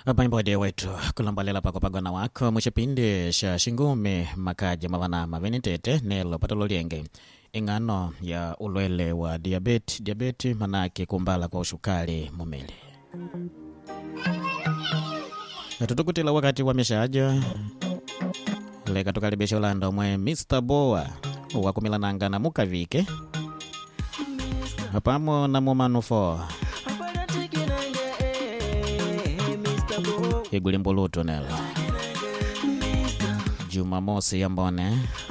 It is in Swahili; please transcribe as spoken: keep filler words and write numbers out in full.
Paimbode wetu kulambalela pako pagona wako muchipindi sha Shingumi makaja mavana mavenitete nelo patolo lienge ingano ya ulwele wa diabeti diabeti manake kumbala kwa ushukali mumili. Tutukutila wakati wa mishaja leka tukalibisha ulanda mwe mister Boa wakumilananga na mukavike hapamo na mumanufo Igulimbuluto nelo Jumamosi ya mbone